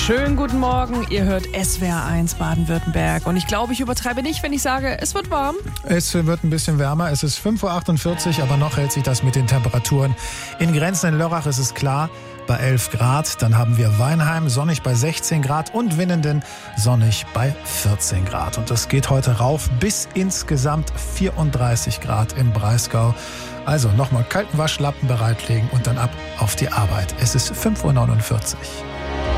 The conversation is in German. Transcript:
Schönen guten Morgen, ihr hört SWR1 Baden-Württemberg. Und ich glaube, ich übertreibe nicht, wenn ich sage, es wird warm. Es wird ein bisschen wärmer, es ist 5.48 Uhr, aber noch hält sich das mit den Temperaturen in Grenzen. In Lörrach ist es klar, bei 11 Grad. Dann haben wir Weinheim sonnig bei 16 Grad und Winnenden sonnig bei 14 Grad. Und das geht heute rauf bis insgesamt 34 Grad im Breisgau. Also nochmal kalten Waschlappen bereitlegen und dann ab auf die Arbeit. Es ist 5.49 Uhr.